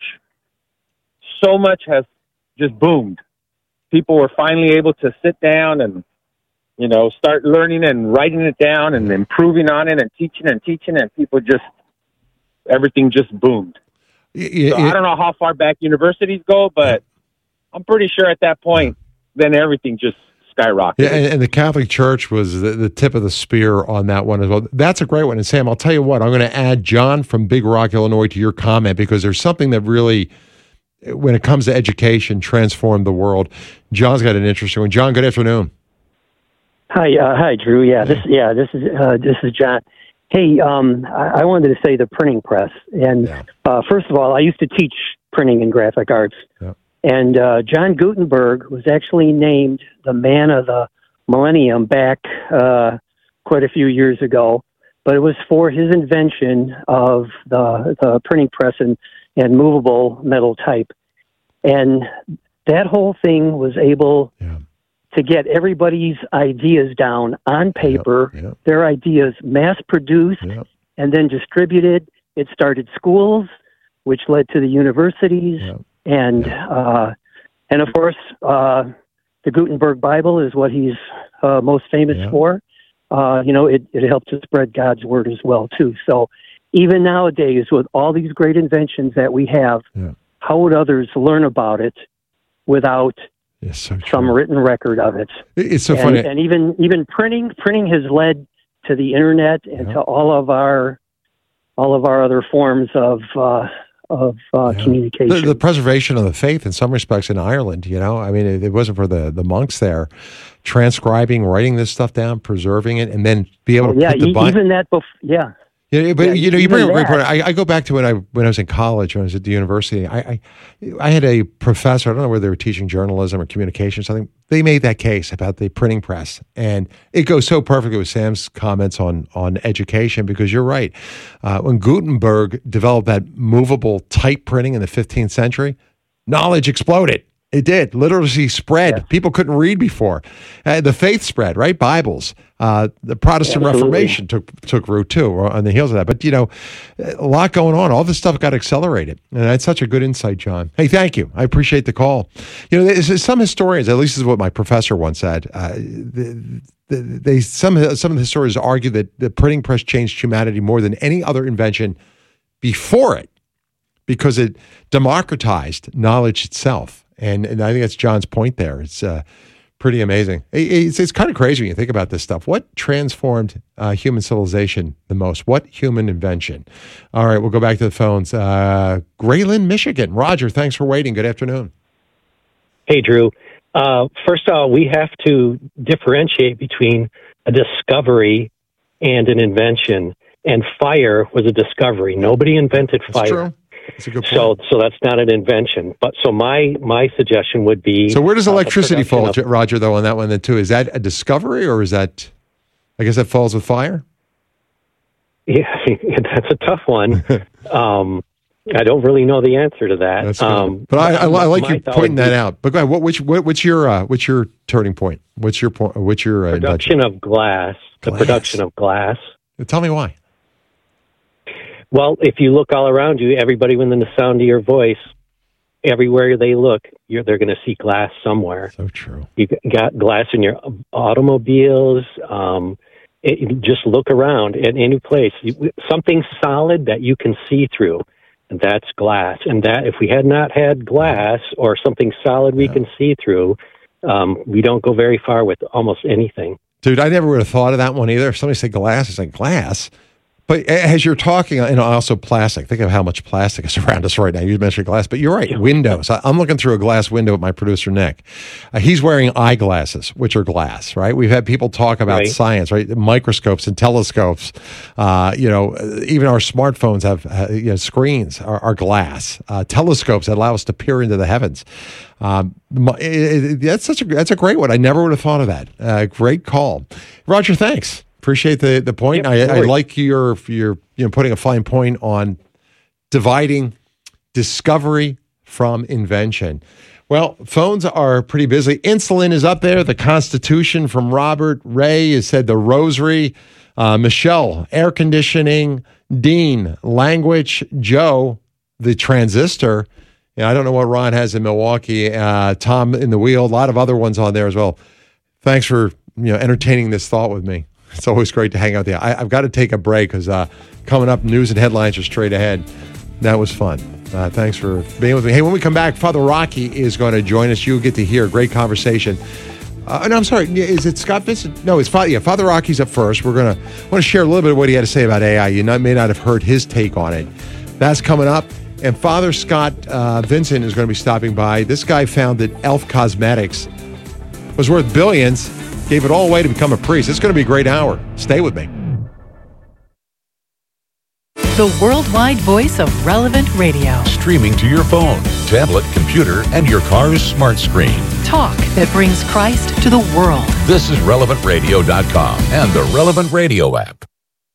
so much has just boomed. People were finally able to sit down and you know, start learning and writing it down and improving on it and teaching and teaching, and people just, everything just boomed. Yeah, so yeah. I don't know how far back universities go, but I'm pretty sure at that point, then everything just skyrocketed. Yeah, and, and the Catholic Church was the, the tip of the spear on that one as well. That's a great one. And Sam, I'll tell you what, I'm going to add John from Big Rock, Illinois, to your comment, because there's something that really, when it comes to education, transformed the world. John's got an interesting one. John, good afternoon. Hi, uh, hi, Drew. Yeah, this, yeah, this is uh, this is John. Hey, um, I, I wanted to say the printing press. And yeah. uh, first of all, I used to teach printing and graphic arts. Yeah. And uh, John Gutenberg was actually named the man of the millennium back uh, quite a few years ago. But it was for his invention of the, the printing press and, and movable metal type. And that whole thing was able yeah. to get everybody's ideas down on paper, Yep, yep. their ideas mass-produced Yep. and then distributed. It started schools, which led to the universities, Yep. and uh, and of course, uh, the Gutenberg Bible is what he's uh, most famous Yep. for. Uh, you know, it, it helped to spread God's word as well, too. So even nowadays, with all these great inventions that we have, Yeah. how would others learn about it without It's so some written record of it? It's so and, funny. and even even printing printing has led to the internet and Yeah. to all of our all of our other forms of uh, of uh, communication. The, the preservation of the faith in some respects in Ireland, you know, I mean, it, it wasn't for the, the monks there transcribing, writing this stuff down, preserving it, and then be able Oh, to yeah, put the e- Bible. even that. Bef- yeah, Yeah, but Yeah, you know, you bring up a great even point. I, I go back to when I when I was in college, when I was at the university. I, I I had a professor. I don't know whether they were teaching journalism or communication or something. They made that case about the printing press, and it goes so perfectly with Sam's comments on on education, because you're right. Uh, when Gutenberg developed that movable type printing in the fifteenth century, knowledge exploded. It did. Literacy spread. Yeah. People couldn't read before. Uh, the faith spread, right? Bibles. Uh, the Protestant Absolutely. Reformation took took root too on the heels of that. But, you know, a lot going on. All this stuff got accelerated. And that's such a good insight, John. Hey, thank you. I appreciate the call. You know, there's, some historians, at least this is what my professor once said, uh, the, the, they some, some of the historians argue that the printing press changed humanity more than any other invention before it, because it democratized knowledge itself. And, and I think that's John's point there. It's uh, pretty amazing. It's, it's kind of crazy when you think about this stuff. What transformed uh, human civilization the most? What human invention? All right, we'll go back to the phones. Uh, Grayland, Michigan. Roger, thanks for waiting. Good afternoon. Hey, Drew. Uh, first of all, we have to differentiate between a discovery and an invention. And fire was a discovery. Nobody invented fire. That's true. That's a good point. So, so that's not an invention. But so my my suggestion would be. So where does electricity uh, fall, of, Roger? Though on that one, then too, is that a discovery, or is that? I guess that falls with fire. Yeah, that's a tough one. um, I don't really know the answer to that. That's um, but I, I, I like you thought pointing would that be out. But go ahead. What which what, what's your uh, what's your turning point? What's your point? What's your uh, production invention? of glass, Glass. The production of glass. Tell me why. Well, if you look all around you, everybody within the sound of your voice, everywhere they look, you're, they're going to see glass somewhere. So true. You got glass in your automobiles. Um, it, just look around at any place. You, something solid that you can see through, and that's glass. And that if we had not had glass or something solid we yeah. can see through, um, we don't go very far with almost anything. Dude, I never would have thought of that one either. If somebody said glass, it's like glass. But as you're talking, and also plastic, think of how much plastic is around us right now. You mentioned glass, but you're right, windows. I'm looking through a glass window at my producer, Nick. Uh, he's wearing eyeglasses, which are glass, right? We've had people talk about right. science, right? Microscopes and telescopes. Uh, you know, even our smartphones have uh, you know, screens are, are glass. Uh, telescopes that allow us to peer into the heavens. Um, it, it, that's such a that's a great one. I never would have thought of that. Uh, great call, Roger. Thanks. Appreciate the, the point. Yep, I, I like your your you know putting a fine point on dividing discovery from invention. Well, phones are pretty busy. Insulin is up there. The Constitution from Robert. Ray has said the Rosary. Uh, Michelle, air conditioning. Dean, language. Joe, the transistor. Yeah, I don't know what Ron has in Milwaukee. Uh, Tom in the wheel. A lot of other ones on there as well. Thanks for you know entertaining this thought with me. It's always great to hang out there. I, I've got to take a break because uh, coming up, news and headlines are straight ahead. That was fun. Uh, thanks for being with me. Hey, when we come back, Father Rocky is going to join us. You'll get to hear a great conversation. Uh, no, I'm sorry. Is it Scott Vincent? No, it's Father. Yeah, Father Rocky's up first. We're going to want to share a little bit of what he had to say about A I. You not, may not have heard his take on it. That's coming up. And Father Scott uh, Vincent is going to be stopping by. This guy found that Elf Cosmetics was worth billions. Gave it all away to become a priest. It's going to be a great hour. Stay with me. The worldwide voice of Relevant Radio. Streaming to your phone, tablet, computer, and your car's smart screen. Talk that brings Christ to the world. This is relevant radio dot com and the Relevant Radio app.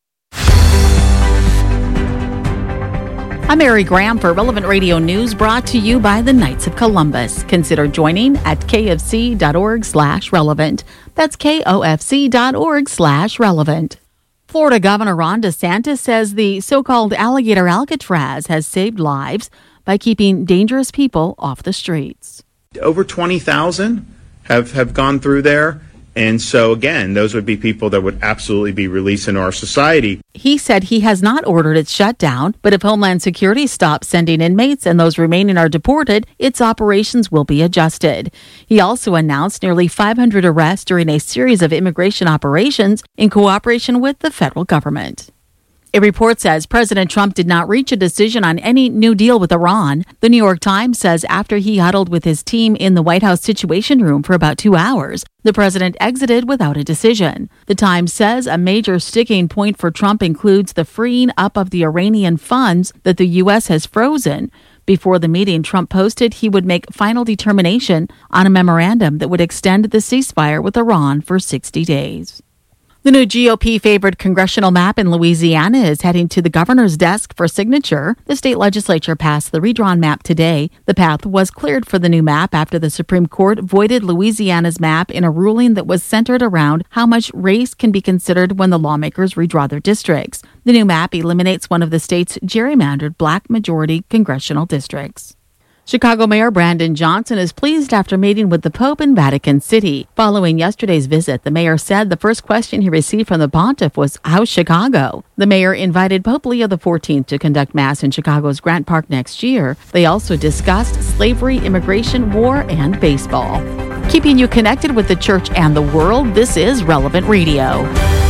I'm Mary Graham for Relevant Radio News, brought to you by the Knights of Columbus. Consider joining at kfc.org slash relevant. That's kofc.org slash relevant. Florida Governor Ron DeSantis says the so-called alligator Alcatraz has saved lives by keeping dangerous people off the streets. Over twenty thousand have, have gone through there. And so, again, those would be people that would absolutely be released into our society. He said he has not ordered its shutdown, but if Homeland Security stops sending inmates and those remaining are deported, its operations will be adjusted. He also announced nearly five hundred arrests during a series of immigration operations in cooperation with the federal government. A report says President Trump did not reach a decision on any new deal with Iran. The New York Times says after he huddled with his team in the White House Situation Room for about two hours, the president exited without a decision. The Times says a major sticking point for Trump includes the freeing up of the Iranian funds that the U S has frozen. Before the meeting, Trump posted he would make final determination on a memorandum that would extend the ceasefire with Iran for sixty days. The new G O P-favored congressional map in Louisiana is heading to the governor's desk for signature. The state legislature passed the redrawn map today. The path was cleared for the new map after the Supreme Court voided Louisiana's map in a ruling that was centered around how much race can be considered when the lawmakers redraw their districts. The new map eliminates one of the state's gerrymandered black majority congressional districts. Chicago Mayor Brandon Johnson is pleased after meeting with the Pope in Vatican City. Following yesterday's visit, the mayor said the first question he received from the pontiff was, "How's Chicago?" The mayor invited Pope Leo the fourteenth to conduct Mass in Chicago's Grant Park next year. They also discussed slavery, immigration, war, and baseball. Keeping you connected with the church and the world, this is Relevant Radio.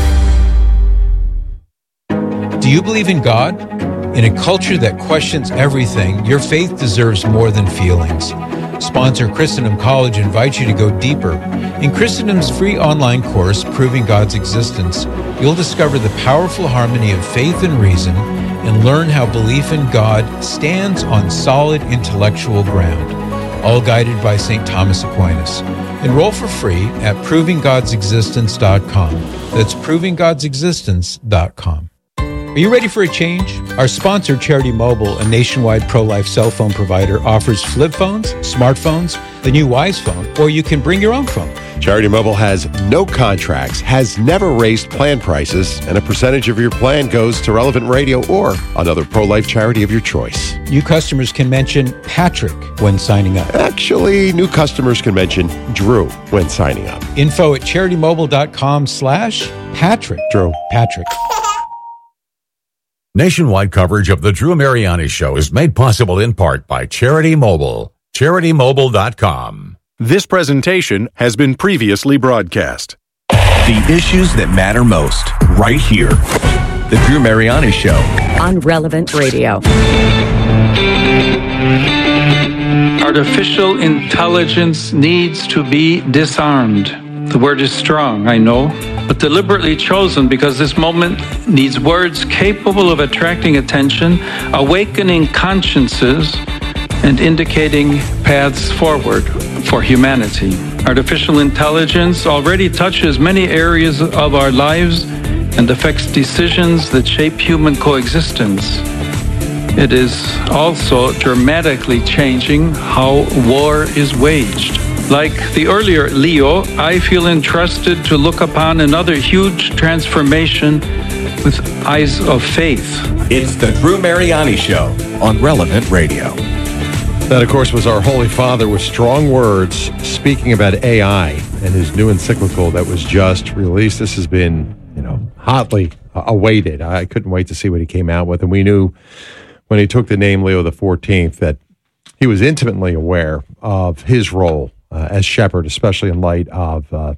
Do you believe in God? In a culture that questions everything, your faith deserves more than feelings. Sponsor Christendom College invites you to go deeper. In Christendom's free online course, Proving God's Existence, you'll discover the powerful harmony of faith and reason and learn how belief in God stands on solid intellectual ground, all guided by Saint Thomas Aquinas. Enroll for free at proving gods existence dot com. That's proving gods existence dot com. Are you ready for a change? Our sponsor, Charity Mobile, a nationwide pro-life cell phone provider, offers flip phones, smartphones, the new Wise Phone, or you can bring your own phone. Charity Mobile has no contracts, has never raised plan prices, and a percentage of your plan goes to Relevant Radio or another pro-life charity of your choice. New customers can mention Patrick when signing up. Actually, new customers can mention Drew when signing up. Info at charitymobile.com slash Patrick. Drew. Patrick. Nationwide coverage of the Drew Mariani Show is made possible in part by Charity Mobile. charity mobile dot com. This presentation has been previously broadcast. The issues that matter most, right here. The Drew Mariani Show. On Relevant Radio. Artificial intelligence needs to be disarmed. The word is strong, I know, but deliberately chosen because this moment needs words capable of attracting attention, awakening consciences, and indicating paths forward for humanity. Artificial intelligence already touches many areas of our lives and affects decisions that shape human coexistence. It is also dramatically changing how war is waged. Like the earlier Leo, I feel entrusted to look upon another huge transformation with eyes of faith. It's the Drew Mariani Show on Relevant Radio. That, of course, was our Holy Father with strong words speaking about A I and his new encyclical that was just released. This has been, you know, hotly awaited. I couldn't wait to see what he came out with. And we knew when he took the name Leo the fourteenth that he was intimately aware of his role uh, as shepherd, especially in light of uh,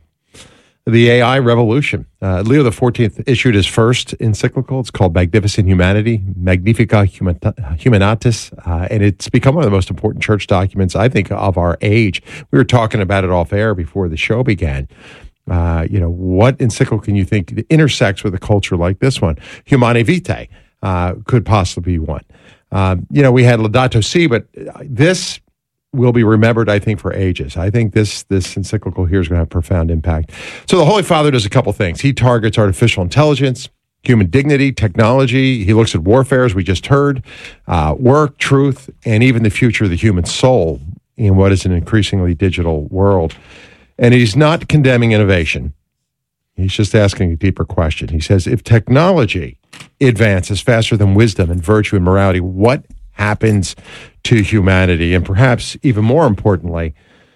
the A I revolution. Uh, Leo the fourteenth issued his first encyclical. It's called Magnificent Humanity, Magnifica Humanatis, uh, and it's become one of the most important church documents, I think, of our age. We were talking about it off air before the show began. Uh, you know, what encyclical can you think intersects with a culture like this one? Humanae Vitae uh, could possibly be one. Uh, you know, we had Laudato Si, but this will be remembered, I think, for ages. I think this this encyclical here is going to have profound impact. So the Holy Father does a couple things. He targets artificial intelligence, human dignity, technology. He looks at warfare, as we just heard, uh, work, truth, and even the future of the human soul in what is an increasingly digital world. And he's not condemning innovation. He's just asking a deeper question. He says, if technology advances faster than wisdom and virtue and morality, what happens to humanity? And perhaps even more importantly,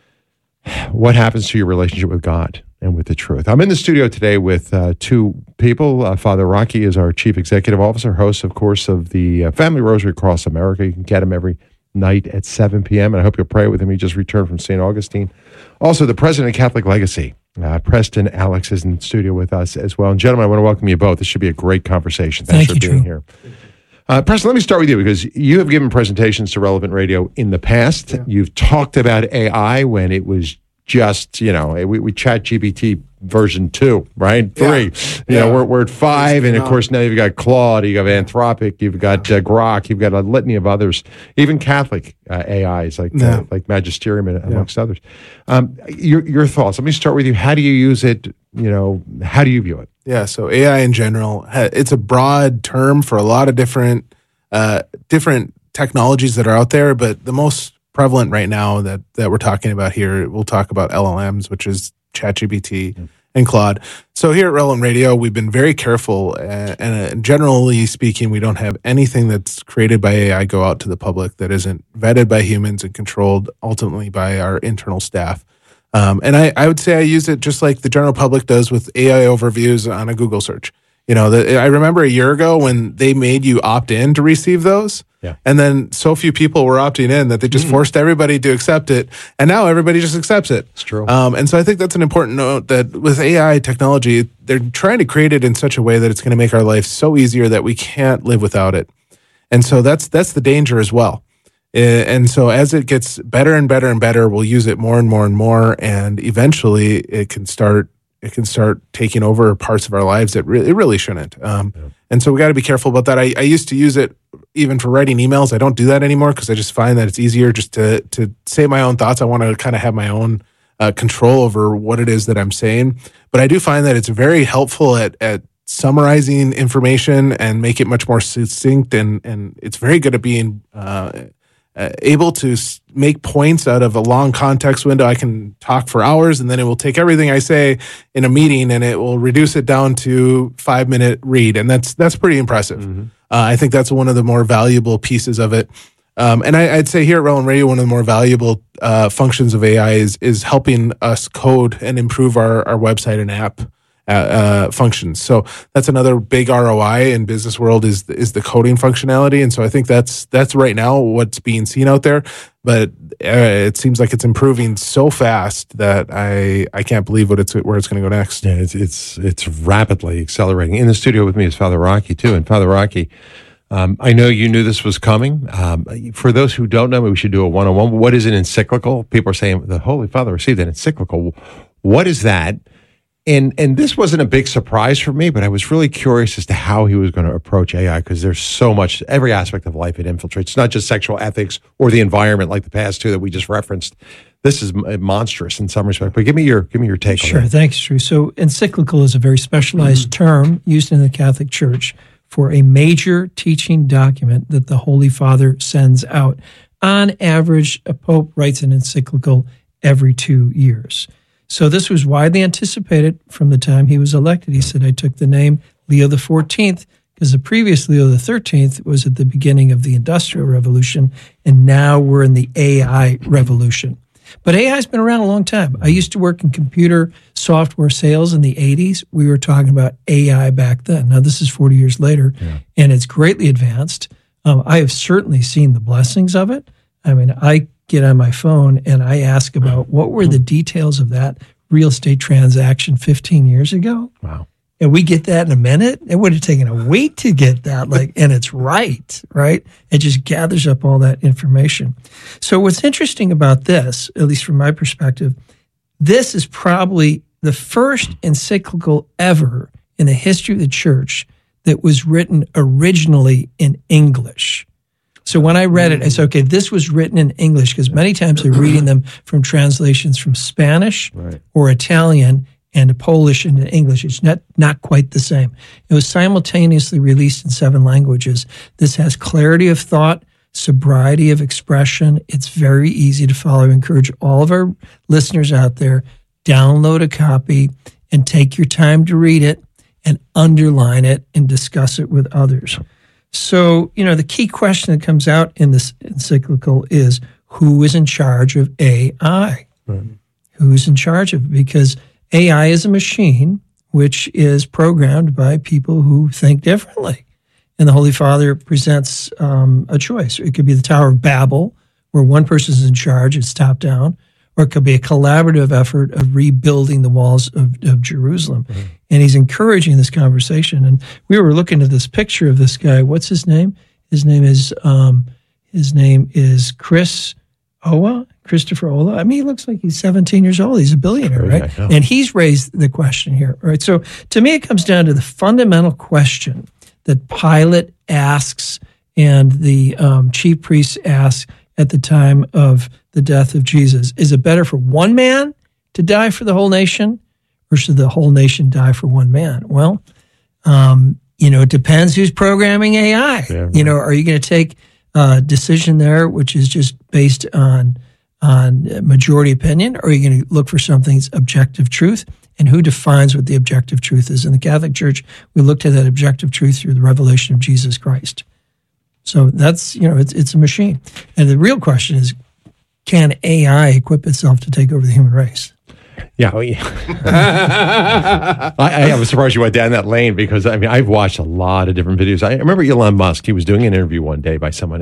what happens to your relationship with God and with the truth? I'm in the studio today with uh, two people. Uh, Father Rocky is our Chief Executive Officer, host, of course, of the uh, Family Rosary Across America. You can get him every night at seven p.m., and I hope you'll pray with him. He just returned from Saint Augustine. Also, the president of Catholic Legacy, Uh, Preston, Alex is in the studio with us as well. And gentlemen, I want to welcome you both. This should be a great conversation. Thanks Thank for you, being Drew. here. Uh, Preston, let me start with you because you have given presentations to Relevant Radio in the past. Yeah. You've talked about A I when it was just, you know, we, we chat G P T version two, right? Three. Yeah. You Yeah. know, we're, we're at five. And of on. course, now you've got Claude, you've got Anthropic, you've got uh, Grok, you've got a litany of others, even Catholic uh, A Is like Yeah. uh, like Magisterium and amongst others. Um, your, your thoughts. Let me start with you. How do you use it? You know, how do you view it? Yeah, so A I in general, ha- it's a broad term for a lot of different uh, different technologies that are out there, but the most prevalent right now that, that we're talking about here, we'll talk about L L Ms, which is ChatGPT mm. and Claude. So here at Relevant Radio, we've been very careful, uh, and uh, generally speaking, we don't have anything that's created by A I go out to the public that isn't vetted by humans and controlled ultimately by our internal staff. Um, and I, I would say I use it just like the general public does with A I overviews on a Google search. You know, the, I remember a year ago when they made you opt in to receive those. Yeah. And then so few people were opting in that they just mm-hmm. forced everybody to accept it. And now everybody just accepts it. It's true. Um, and so I think that's an important note that with A I technology, they're trying to create it in such a way that it's going to make our life so easier that we can't live without it. And so that's that's the danger as well. And so as it gets better and better and better, we'll use it more and more and more. And eventually it can start it can start taking over parts of our lives that really, it really shouldn't. Um, yeah. And so we got to be careful about that. I, I used to use it even for writing emails. I don't do that anymore because I just find that it's easier just to to say my own thoughts. I want to kind of have my own uh, control over what it is that I'm saying. But I do find that it's very helpful at at summarizing information and make it much more succinct. And, and it's very good at being uh, Uh, able to s- make points out of a long context window. I can talk for hours and then it will take everything I say in a meeting and it will reduce it down to five minute read. And that's, that's pretty impressive. Mm-hmm. Uh, I think that's one of the more valuable pieces of it. Um, and I, I'd say here at Relevant Radio, one of the more valuable uh, functions of A I is, is helping us code and improve our, our website and app Uh, uh, functions. So that's another big R O I in business world is is the coding functionality, and so I think that's that's right now what's being seen out there. But uh, it seems like it's improving so fast that I I can't believe what it's where it's going to go next. Yeah, it's it's it's rapidly accelerating. In the studio with me is Father Rocky too, and Father Rocky, um, I know you knew this was coming. Um, for those who don't know, we should do a one on one. What is an encyclical? People are saying the Holy Father received an encyclical. What is that? And and this wasn't a big surprise for me, but I was really curious as to how he was going to approach A I because there's so much, every aspect of life it infiltrates. It's not just sexual ethics or the environment like the past two that we just referenced. This is monstrous in some respect. But give me your give me your take sure, on that. Sure, thanks, Drew. So encyclical is a very specialized mm-hmm. term used in the Catholic Church for a major teaching document that the Holy Father sends out. On average, a pope writes an encyclical every two years. So this was widely anticipated from the time he was elected. He said, I took the name Leo the fourteenth because the previous Leo the thirteenth was at the beginning of the Industrial Revolution, and now we're in the A I revolution. But A I has been around a long time. I used to work in computer software sales in the eighties. We were talking about A I back then. Now, this is forty years later, yeah. and it's greatly advanced. Um, I have certainly seen the blessings of it. I mean, I get on my phone and I ask about what were the details of that real estate transaction fifteen years ago. Wow. And we get that in a minute. It would have taken a week to get that, like, and it's right, right? It just gathers up all that information. So what's interesting about this, at least from my perspective, this is probably the first encyclical ever in the history of the church that was written originally in English. So when I read it, I said, okay, this was written in English, because many times they're reading them from translations from Spanish right. or Italian and Polish into English. It's not, not quite the same. It was simultaneously released in seven languages. This has clarity of thought, sobriety of expression. It's very easy to follow. I encourage all of our listeners out there, download a copy and take your time to read it and underline it and discuss it with others. So, you know, the key question that comes out in this encyclical is, who is in charge of A I? Right. Who's in charge of it? Because A I is a machine which is programmed by people who think differently. And the Holy Father presents um, a choice. It could be the Tower of Babel, where one person is in charge, it's top down, or it could be a collaborative effort of rebuilding the walls of, of Jerusalem. Mm-hmm. And he's encouraging this conversation. And we were looking at this picture of this guy. What's his name? His name is um, his name is Chris Owa, Christopher Ola. I mean, he looks like he's seventeen years old. He's a billionaire, Sure, right? yeah, And he's raised the question here, right? So to me, it comes down to the fundamental question that Pilate asks and the um, chief priests ask at the time of the death of Jesus. Is it better for one man to die for the whole nation, or should the whole nation die for one man? Well, um, you know, it depends who's programming A I. Yeah, right. You know, are you going to take a decision there which is just based on on majority opinion, or are you going to look for something that's objective truth? And who defines what the objective truth is? In the Catholic Church, we looked at that objective truth through the revelation of Jesus Christ. So that's, you know, it's it's a machine. And the real question is, can A I equip itself to take over the human race? Yeah. Oh, yeah. I, I was surprised you went down that lane because, I mean, I've watched a lot of different videos. I remember Elon Musk, he was doing an interview one day by someone,